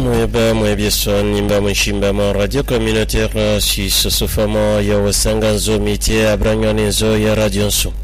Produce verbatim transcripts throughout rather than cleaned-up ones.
Mweba mwebieson nimba mshimba ma radio communautaire si sosofama ya wasanganzo mitie abranyoni zo ya radio nso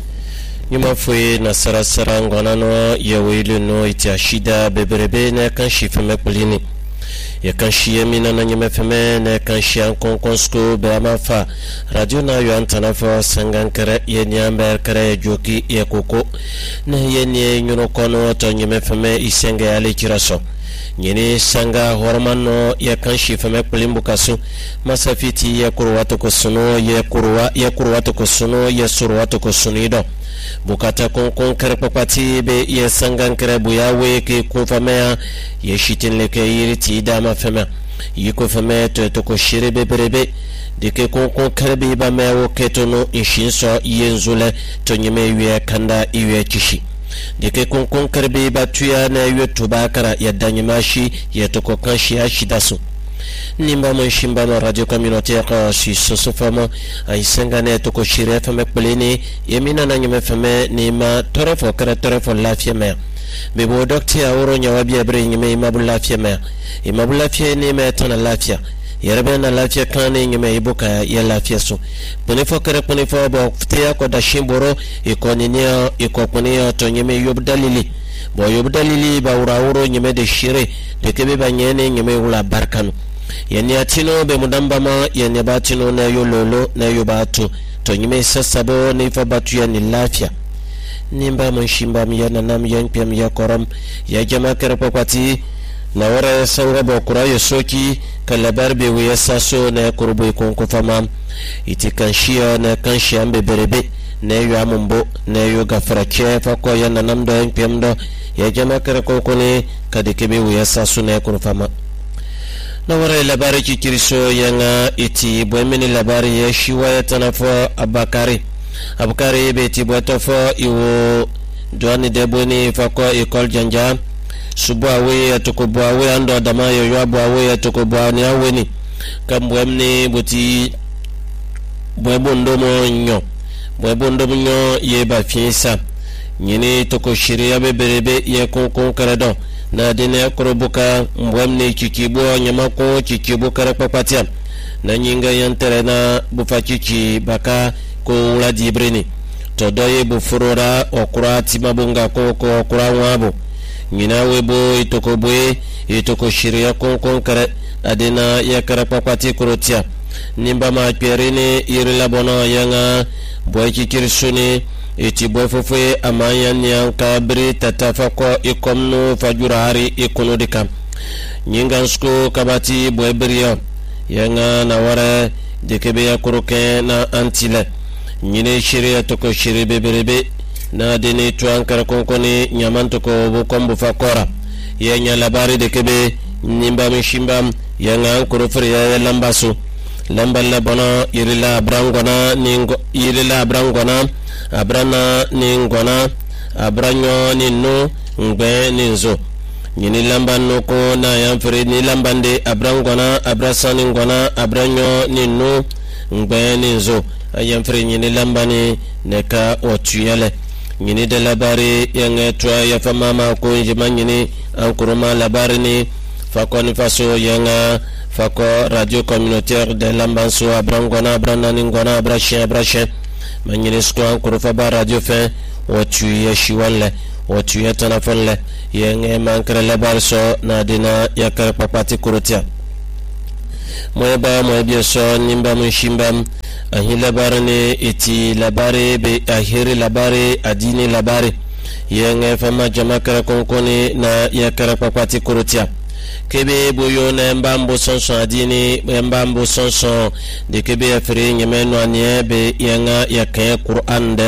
nyuma fwe na sarasara ngwanano ya wili no iti shida beberebe na kanshi feme kulini ya kanshi yemina na nyuma feme na kanshi ankonkonsko be amafa radio na yo antanafa sangankare ye nyamba kare joki ye koko na ye nye nyuno kono to nyuma feme isenge yale kiraso nyini sanga hormano ya kanshi feme kulimbu kasu masafiti ya kuruwato kusuno ya kuruwa ya kuruwato kusuno ya suruwato kusunido bukata konkon karpapati be ya sanga nkare buyawe ke kufamea ya shitin leke yiriti dama feme yiko feme to to kushire beberebe dike konkon karbi ba mewo ketono inshinso yenzule to nyime ywe kanda iwe kishi dike konkon karbi batuya na yoto bakara ya danyimashi ya toko kanshi ashidasu nimba mshimba na radio communautaire si sosofama aisenga ne toko shire fame pleni yemina na nyime fame nima torofo kara torofo lafia me bebo docteur awro nyawabi abre nyime imabu lafia me imabu lafia ni me tana lafia yarbe na lafia kane nyime ibuka ya lafia so ponefo kare ponefo bo ftia ko da shimboro ikoninia ikoponia to nyime yobdalili bo yobdalili ba urawuro nyime de shire de kebe ba nyene nyime ula barkanu yani atino be mudamba ma yani batino na yololo na yobatu to nyime sasabo ne fa batu ya ni lafia nimba mshimba miyana nam yanpia miya koram ya jama kare popati na wara sanga bokura yosoki kalabar be wiya saso na kurbu konko fama iti kanshia na kanshia beberebe na yo amumbo na yo gafara chefa ko yana namdo yanpemdo ya jama kare konko ne kadikebe wiya saso na kurbu fama na wara labari kikiriso yanga iti bwemini labari ya shiwa ya tanafo abakari abakari beti bwatofo iwo duani debweni fako ikol janja subu awe atukubu awe ando adamayo yuabu awe atukubu ni awe ni kambwemni buti bwebu ndomo nyo bwebu ndomo nyo yeba fiesa nyini toko shiria beberebe ye konkon karedo na dine kurubuka mbwemni kikibu nyamako kikibu karekpapatia na nyinga yantere na bufa kiki baka ko ula dibreni todoye bufurora okura timabunga koko okura wabo nyina webo itokobwe itokoshiria konkon kare adina ya karapapati kurotia nimba makperine irila bono yanga boy kikirsuni iti boy fofwe amanya nyanka bri tatafako ikomno fajurari ikunudika nyinga sko kabati boy brio yanga na wara dekebe ya kuruke na antile nyine shiria toko shiri beberebe na dini tuankara konkoni nyamanto ko bukombu fakora yenya labari de kebe nimba mishimba yanga kurufri ya lambasu lamba labona irila brangona ningo irila brangona abrana ningona abranyo ninu ngbe ninzo nyini lamba noko na yamfri ni lambande abrangona abrasani ngona abranyo ninu ngbe ninzo yamfri nyini lambani neka otuyele nyini de labari yanga twa ya famama ko njima nyini ankuruma labari ni fakoni faso yanga fako radio communautaire de lambanso abrangona abrana ningona abrashe abrashe manyini sko ankurufa ba radio fe otu ya shiwanle otu ya tanafonle yanga mankre labari so na dina ya kare papati kurutia mweba mwebia so nimba mshimba ahi labari ni iti labari be ahiri labari adini labari yenge fama jamakara konkoni na yakara papati kurutia kebe boyo na mbambo sonson adini mbambo sonson de kebe afiri nyemeno anye be yanga yakaya Qur'an